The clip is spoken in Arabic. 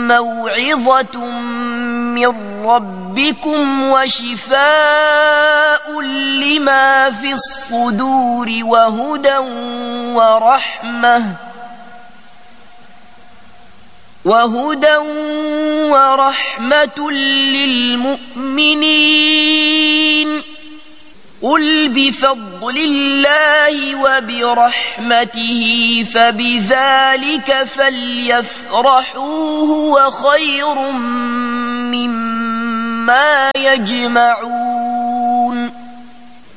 موعظة من ربكم وشفاء لما في الصدور وهدى ورحمة للمؤمنين. قل بفضل الله وبرحمته فبذلك فليفرحوا هو خير مما يجمعون.